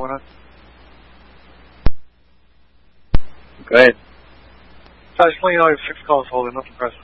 on it. Go ahead. So just let you know 6 cars holding, not impressed.